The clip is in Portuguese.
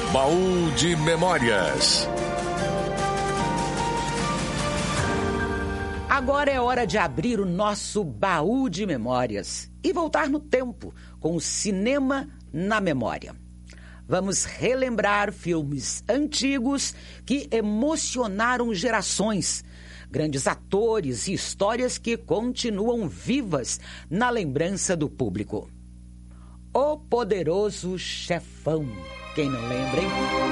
Baú de Memórias. Agora é hora de abrir o nosso baú de memórias e voltar no tempo com o cinema na memória. Vamos relembrar filmes antigos que emocionaram gerações, grandes atores e histórias que continuam vivas na lembrança do público. O Poderoso Chefão. Quem não lembra, hein?